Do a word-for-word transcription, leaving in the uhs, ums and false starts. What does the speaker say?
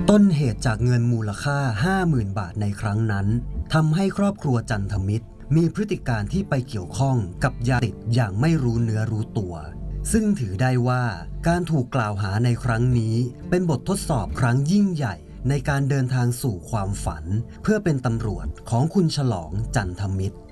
ต้นเหตุจากเงินมูลค่า ห้าหมื่น บาทในครั้งนั้นทำให้ครอบครัวจันทมิตรมีพฤติการที่ไปเกี่ยวข้องกับยาติดอย่างไม่รู้เนื้อรู้ตัวซึ่งถือได้ว่าการถูกกล่าวหาในครั้งนี้เป็นบททดสอบครั้งยิ่งใหญ่ในการเดินทางสู่ความฝันเพื่อเป็นตำรวจของคุณฉลองจันทมิตร